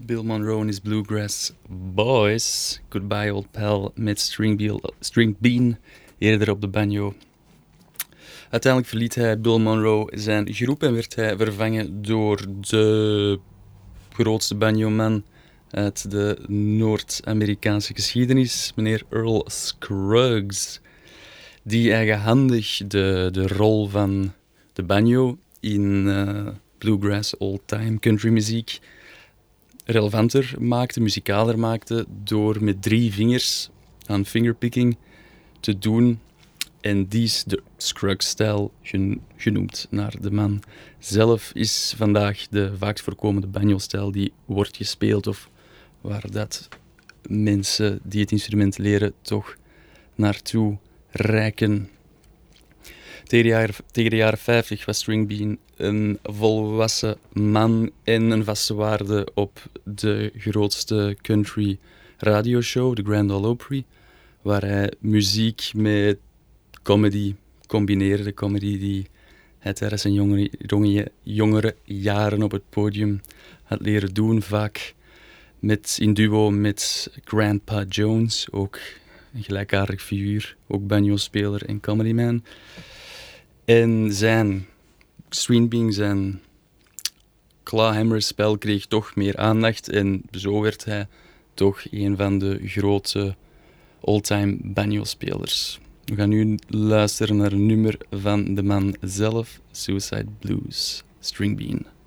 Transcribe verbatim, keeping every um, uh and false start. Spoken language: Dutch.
Bill Monroe en his Bluegrass Boys. Goodbye Old Pal met String, Beal, String Bean, eerder op de banjo. Uiteindelijk verliet hij Bill Monroe zijn groep en werd hij vervangen door de grootste banjoman uit de Noord-Amerikaanse geschiedenis, meneer Earl Scruggs, die eigenhandig de, de rol van de banjo in uh, bluegrass, old-time country muziek relevanter maakte, muzikaler maakte, door met drie vingers aan fingerpicking te doen. En die is de Scruggs-stijl genoemd naar de man zelf. Is vandaag de vaakst voorkomende banjo-stijl die wordt gespeeld, of waar dat mensen die het instrument leren toch naartoe reiken. Tegen de, jaren, tegen de jaren vijftig was String Bean een volwassen man en een vaste waarde op de grootste country radioshow, de Grand Ole Opry, waar hij muziek met comedy combineerde. Comedy die hij tijdens zijn jongere, jongere, jongere jaren op het podium had leren doen, vaak met, in duo met Grandpa Jones, ook een gelijkaardig figuur, ook banjo-speler en comedyman. En zijn String Bean, zijn clawhammer-spel kreeg toch meer aandacht en zo werd hij toch een van de grote all-time banjo-spelers. We gaan nu luisteren naar een nummer van de man zelf, Suicide Blues, String Bean.